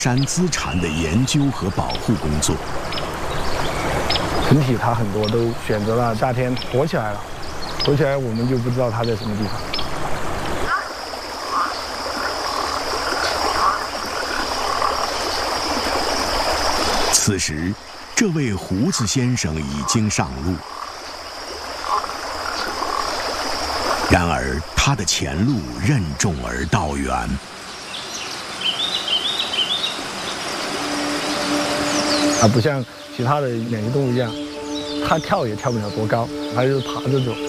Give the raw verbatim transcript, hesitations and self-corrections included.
山资产的研究和保护工作。 整体它很多都选择了夏天活起来了，活起来我们就不知道它在什么地方。 此时，这位胡子先生已经上路，然而他的前路任重而道远。 啊，不像其他的两栖动物一样，它跳也跳不了多高，它就是爬着走。